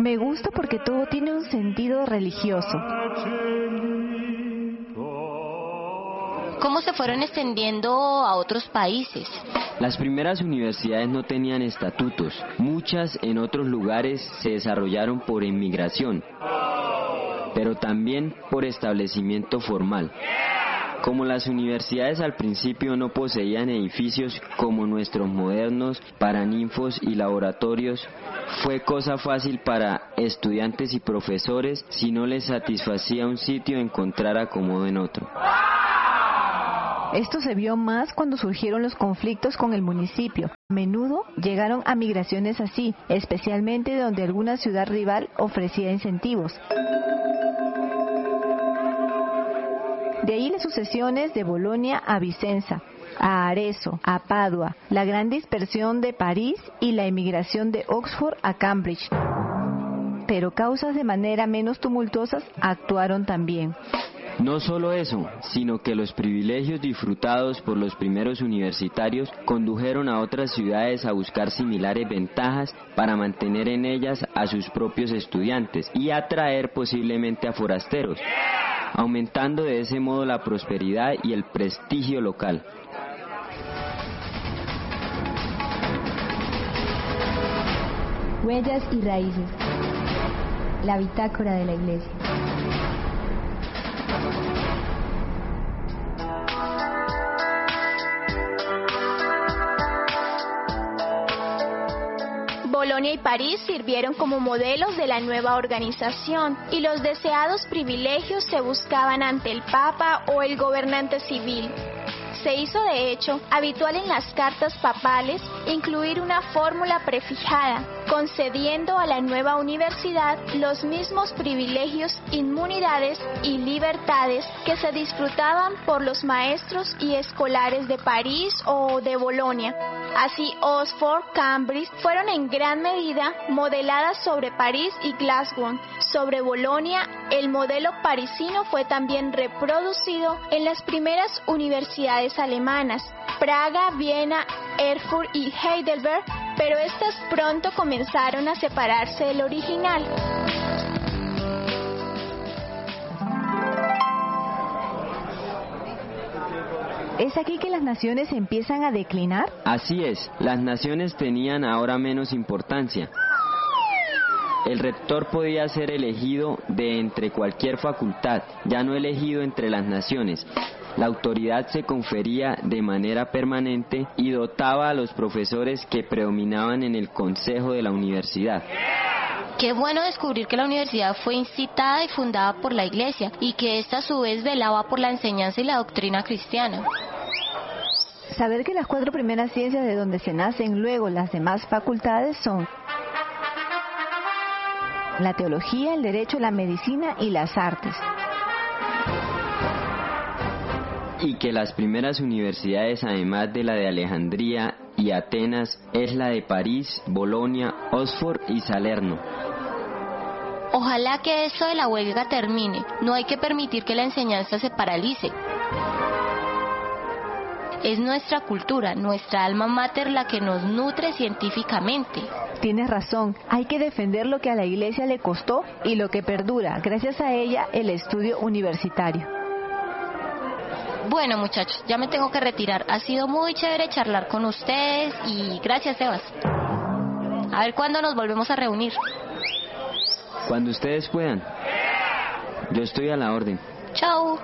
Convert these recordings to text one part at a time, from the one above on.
Me gusta porque todo tiene un sentido religioso. ¿Cómo se fueron extendiendo a otros países? Las primeras universidades no tenían estatutos. Muchas en otros lugares se desarrollaron por inmigración, pero también por establecimiento formal. Como las universidades al principio no poseían edificios como nuestros modernos paraninfos y laboratorios, fue cosa fácil para estudiantes y profesores, si no les satisfacía un sitio, encontrar acomodo en otro. Esto se vio más cuando surgieron los conflictos con el municipio. A menudo llegaron a migraciones así, especialmente donde alguna ciudad rival ofrecía incentivos. De ahí las sucesiones de Bolonia a Vicenza, a Arezzo, a Padua, la gran dispersión de París y la emigración de Oxford a Cambridge. Pero causas de manera menos tumultuosas actuaron también. No solo eso, sino que los privilegios disfrutados por los primeros universitarios condujeron a otras ciudades a buscar similares ventajas para mantener en ellas a sus propios estudiantes y atraer posiblemente a forasteros, aumentando de ese modo la prosperidad y el prestigio local. Huellas y raíces. La bitácora de la Iglesia. Bolonia y París sirvieron como modelos de la nueva organización y los deseados privilegios se buscaban ante el Papa o el gobernante civil. Se hizo de hecho habitual en las cartas papales incluir una fórmula prefijada, concediendo a la nueva universidad los mismos privilegios, inmunidades y libertades que se disfrutaban por los maestros y escolares de París o de Bolonia. Así, Oxford, Cambridge fueron en gran medida modeladas sobre París y Glasgow. Sobre Bolonia, el modelo parisino fue también reproducido en las primeras universidades alemanas, Praga, Viena, Erfurt y Heidelberg, pero estas pronto comenzaron a separarse del original. ¿Es aquí que las naciones empiezan a declinar? Así es, las naciones tenían ahora menos importancia. El rector podía ser elegido de entre cualquier facultad, ya no elegido entre las naciones. La autoridad se confería de manera permanente y dotaba a los profesores que predominaban en el consejo de la universidad. Qué bueno descubrir que la universidad fue incitada y fundada por la Iglesia y que ésta a su vez velaba por la enseñanza y la doctrina cristiana. Saber que las 4 primeras ciencias de donde se nacen luego las demás facultades son la teología, el derecho, la medicina y las artes. Y que las primeras universidades, además de la de Alejandría y Atenas, es la de París, Bolonia, Oxford y Salerno. Ojalá que esto de la huelga termine. No hay que permitir que la enseñanza se paralice. Es nuestra cultura, nuestra alma mater la que nos nutre científicamente. Tienes razón, hay que defender lo que a la Iglesia le costó y lo que perdura, gracias a ella, el estudio universitario. Bueno, muchachos, ya me tengo que retirar. Ha sido muy chévere charlar con ustedes y gracias, Sebas. A ver cuándo nos volvemos a reunir. Cuando ustedes puedan. Yo estoy a la orden. Chao.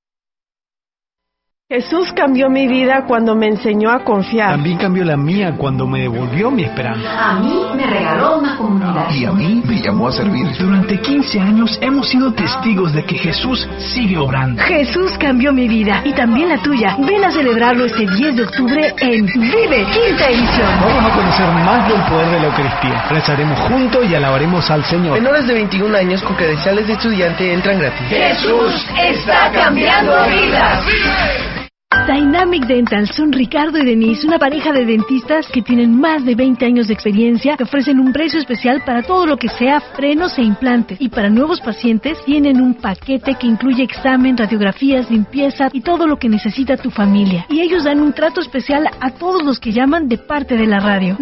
Jesús cambió mi vida cuando me enseñó a confiar. También cambió la mía cuando me devolvió mi esperanza. A mí me regaló una comunidad. Y a mí me llamó a servir. Durante 15 años hemos sido testigos de que Jesús sigue obrando. Jesús cambió mi vida y también la tuya. Ven a celebrarlo este 10 de octubre en Vive, quinta edición. Vamos a conocer más del poder de la Eucaristía. Rezaremos juntos y alabaremos al Señor. Menores de 21 años con credenciales de estudiante entran gratis. Jesús está cambiando vidas. Dynamic Dental son Ricardo y Denise, una pareja de dentistas que tienen más de 20 años de experiencia, que ofrecen un precio especial para todo lo que sea frenos e implantes. Y para nuevos pacientes tienen un paquete que incluye examen, radiografías, limpieza y todo lo que necesita tu familia. Y ellos dan un trato especial a todos los que llaman de parte de la radio.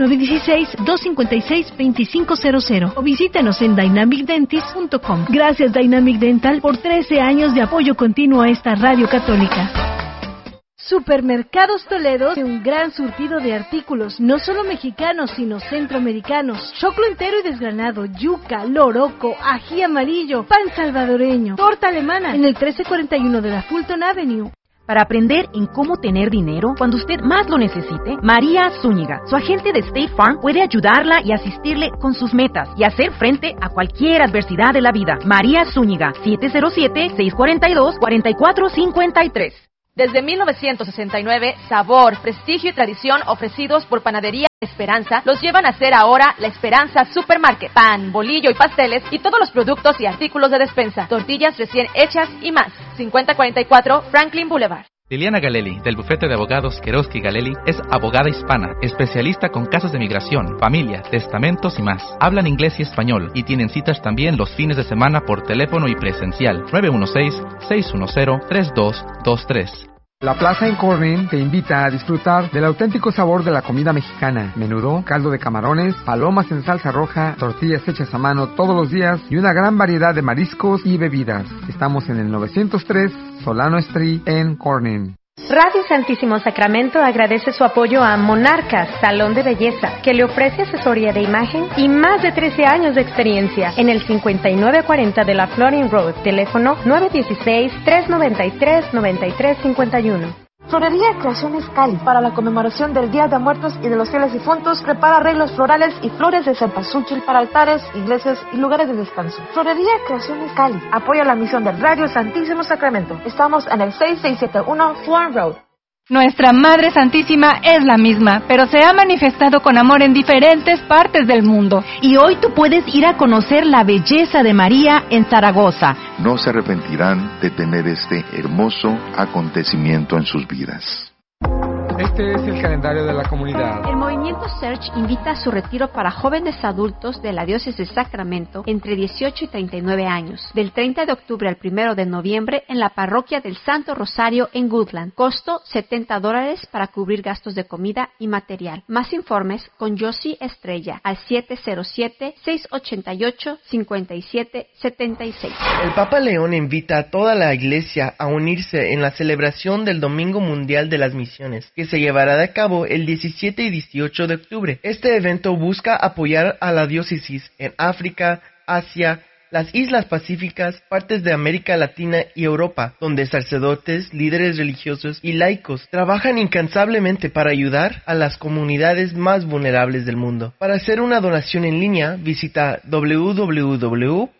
916-256-2500 o visítanos en dynamicdentist.com. Gracias Dynamic Dental por 13 años de apoyo continuo a esta radio católica. Supermercados Toledo tiene un gran surtido de artículos, no solo mexicanos, sino centroamericanos. Choclo entero y desgranado, yuca, loroco, ají amarillo, pan salvadoreño, torta alemana, en el 1341 de la Fulton Avenue. Para aprender en cómo tener dinero cuando usted más lo necesite, María Zúñiga, su agente de State Farm, puede ayudarla y asistirle con sus metas y hacer frente a cualquier adversidad de la vida. María Zúñiga, 707-642-4453. Desde 1969, sabor, prestigio y tradición ofrecidos por Panadería Esperanza los llevan a ser ahora La Esperanza Supermarket. Pan, bolillo y pasteles y todos los productos y artículos de despensa. Tortillas recién hechas y más. 5044 Franklin Boulevard. Liliana Galelli, del bufete de abogados Queroski Galelli, es abogada hispana, especialista con casos de migración, familia, testamentos y más. Hablan inglés y español y tienen citas también los fines de semana por teléfono y presencial. 916-610-3223. La Plaza en Corning te invita a disfrutar del auténtico sabor de la comida mexicana. Menudo, caldo de camarones, palomas en salsa roja, tortillas hechas a mano todos los días y una gran variedad de mariscos y bebidas. Estamos en el 903 Solano Street en Corning. Radio Santísimo Sacramento agradece su apoyo a Monarcas, Salón de Belleza, que le ofrece asesoría de imagen y más de 13 años de experiencia en el 5940 de la Florin Road, teléfono 916-393-9351. Florería Creaciones Cali, para la conmemoración del Día de Muertos y de los Fieles Difuntos, prepara arreglos florales y flores de cempasúchil para altares, iglesias y lugares de descanso. Florería Creaciones Cali apoya la misión del Radio Santísimo Sacramento. Estamos en el 6671 Florin Road. Nuestra Madre Santísima es la misma, pero se ha manifestado con amor en diferentes partes del mundo. Y hoy tú puedes ir a conocer la belleza de María en Zaragoza. No se arrepentirán de tener este hermoso acontecimiento en sus vidas. Este es el calendario de la comunidad. El movimiento Search invita a su retiro para jóvenes adultos de la diócesis de Sacramento entre 18 y 39 años, del 30 de octubre al 1 de noviembre en la parroquia del Santo Rosario en Woodland. Costo $70 para cubrir gastos de comida y material. Más informes con Josie Estrella al 707-688-5776. El Papa León invita a toda la iglesia a unirse en la celebración del Domingo Mundial de las Misiones, que se llevará a cabo el 17 y 18 de octubre. Este evento busca apoyar a la diócesis en África, Asia, las Islas Pacíficas, partes de América Latina y Europa, donde sacerdotes, líderes religiosos y laicos trabajan incansablemente para ayudar a las comunidades más vulnerables del mundo. Para hacer una donación en línea, visita www.scd.org.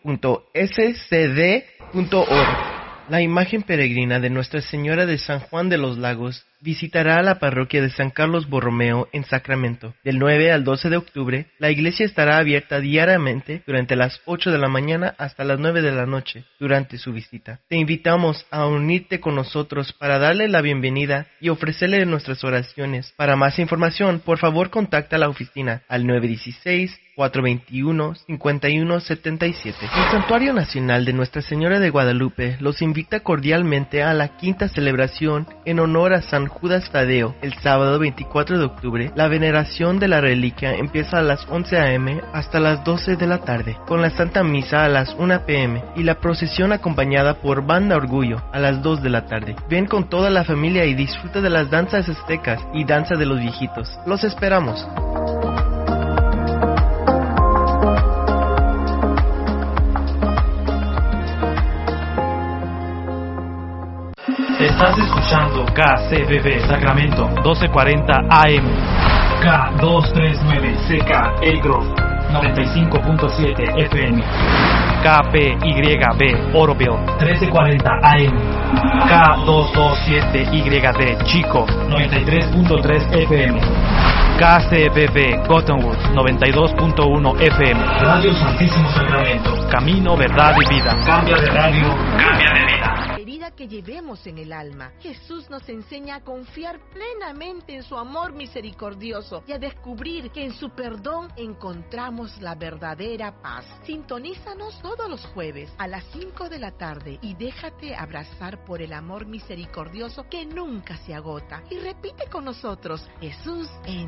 La imagen peregrina de Nuestra Señora de San Juan de los Lagos visitará la parroquia de San Carlos Borromeo en Sacramento. Del 9 al 12 de octubre, la iglesia estará abierta diariamente durante las 8 de la mañana hasta las 9 de la noche durante su visita. Te invitamos a unirte con nosotros para darle la bienvenida y ofrecerle nuestras oraciones. Para más información, por favor contacta a la oficina al 916-421-5177. El Santuario Nacional de Nuestra Señora de Guadalupe los invita cordialmente a la quinta celebración en honor a San Judas Tadeo. El sábado 24 de octubre, la veneración de la reliquia empieza a las 11 a.m. hasta las 12 de la tarde, con la Santa Misa a las 1 p.m. y la procesión acompañada por Banda Orgullo a las 2 de la tarde. Ven con toda la familia y disfruta de las danzas aztecas y danza de los viejitos. Los esperamos. Estás escuchando KCBB Sacramento 1240 AM, K239 CK El Grove 95.7 FM, KPYB Oroville 1340 AM, K227YD Chico 93.3 FM, KCBB Cottonwood 92.1 FM. Radio Santísimo Sacramento. Camino, verdad y vida. Cambia de radio, cambia de vida. que llevemos en el alma. Jesús nos enseña a confiar plenamente en su amor misericordioso y a descubrir que en su perdón encontramos la verdadera paz. Sintonízanos todos los jueves a las 5 de la tarde y déjate abrazar por el amor misericordioso que nunca se agota. Y repite con nosotros: Jesús en